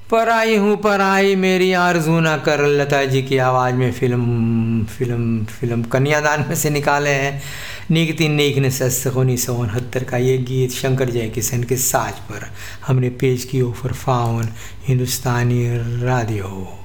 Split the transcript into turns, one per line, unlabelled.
पराई हूँ पराई मेरी आरज़ू ना कर, लता जी की आवाज़ में फिल्म कन्यादान में से निकाले हैं। नीक तीन नीक ने 1969 का ये गीत शंकर जयकिशन के साज पर हमने पेश किया फॉर फाउन हिंदुस्तानी रेडियो।